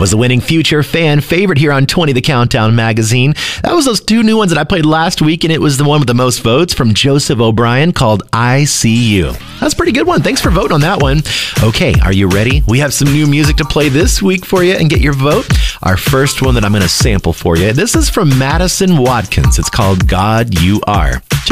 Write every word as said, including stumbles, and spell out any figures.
was the winning Future fan favorite here on twenty The Countdown magazine. That was those two new ones that I played last week, and it was the one with the most votes from Joseph O'Brien called I See You. That's a pretty good one. Thanks for voting on that one. Okay, are you ready? We have some new music to play this week for you and get your vote. Our first one that I'm going to sample for you. This is from Madison Watkins. It's called God You Are.